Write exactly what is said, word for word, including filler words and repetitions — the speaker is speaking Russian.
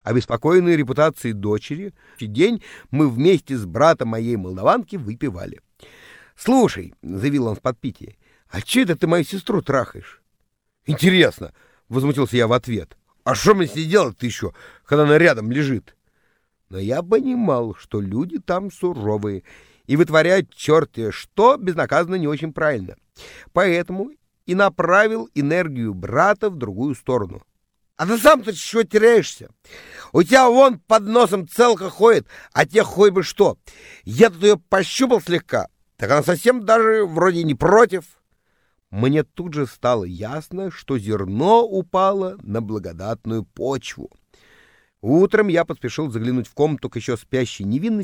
обеспокоенной репутацией дочери, в день мы вместе с братом моей молдаванки выпивали. «Слушай», — заявил он в подпитии, — «а че это ты мою сестру трахаешь?» «Интересно», — возмутился я в ответ, — «а что мне с ней делать-то еще, когда она рядом лежит?» Но я понимал, что люди там суровые и вытворяют черти что безнаказанно не очень правильно. Поэтому и направил энергию брата в другую сторону. «А ты сам-то чего теряешься? У тебя вон под носом целка ходит, а те хоть бы что. Я тут ее пощупал слегка, так она совсем даже вроде не против». Мне тут же стало ясно, что зерно упало на благодатную почву. Утром я поспешил заглянуть в комнату к еще спящей невинной